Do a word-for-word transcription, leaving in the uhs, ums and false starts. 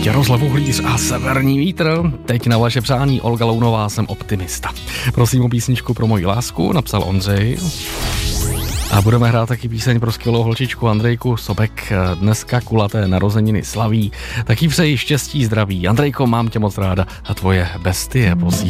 Jaroslav Uhlíř a Severní vítr. Teď na vaše přání Olga Lounová, Jsem optimista. Prosím o písničku Pro moji lásku, napsal Ondřej. A budeme hrát taky píseň pro skvělou holčičku Andrejku Sobek. Dneska kulaté narozeniny slaví. Taky přeji štěstí, zdraví. Andrejko, mám tě moc ráda a tvoje bestie posílá.